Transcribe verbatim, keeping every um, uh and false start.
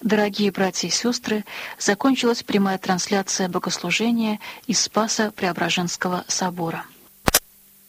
Дорогие братья и сестры, закончилась прямая трансляция богослужения из Спаса-Преображенского собора.